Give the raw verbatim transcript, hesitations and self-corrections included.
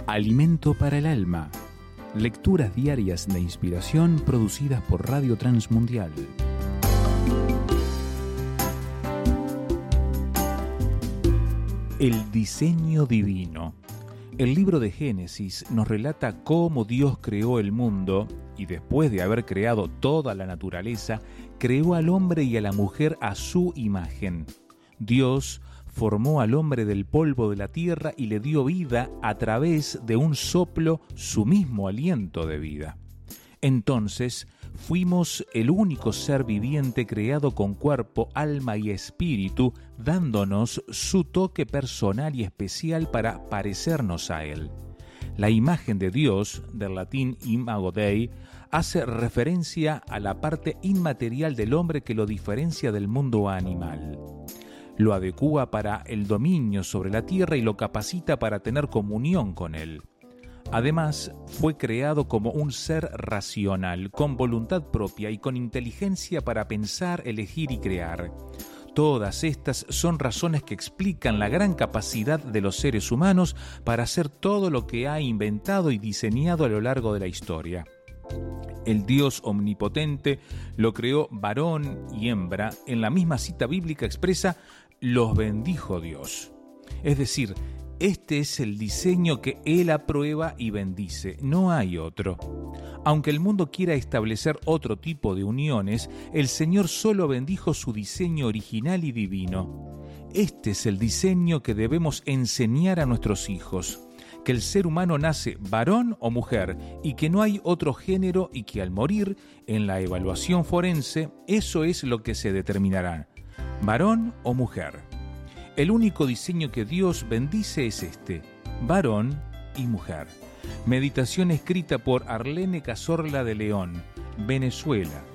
Alimento para el alma. Lecturas diarias de inspiración producidas por Radio Transmundial. El diseño divino. El libro de Génesis nos relata cómo Dios creó el mundo y después de haber creado toda la naturaleza, creó al hombre y a la mujer a su imagen. Dios formó al hombre del polvo de la tierra y le dio vida a través de un soplo, su mismo aliento de vida. Entonces, fuimos el único ser viviente creado con cuerpo, alma y espíritu, dándonos su toque personal y especial para parecernos a Él. La imagen de Dios, del latín imago Dei, hace referencia a la parte inmaterial del hombre que lo diferencia del mundo animal. Lo adecúa para el dominio sobre la tierra y lo capacita para tener comunión con Él. Además, fue creado como un ser racional, con voluntad propia y con inteligencia para pensar, elegir y crear. Todas estas son razones que explican la gran capacidad de los seres humanos para hacer todo lo que ha inventado y diseñado a lo largo de la historia. El Dios omnipotente lo creó varón y hembra. En la misma cita bíblica expresa, los bendijo Dios. Es decir, este es el diseño que Él aprueba y bendice, no hay otro. Aunque el mundo quiera establecer otro tipo de uniones, el Señor solo bendijo su diseño original y divino. Este es el diseño que debemos enseñar a nuestros hijos, que el ser humano nace varón o mujer y que no hay otro género y que al morir, en la evaluación forense, eso es lo que se determinará, varón o mujer. El único diseño que Dios bendice es este, varón y mujer. Meditación escrita por Arlene Cazorla de León, Venezuela,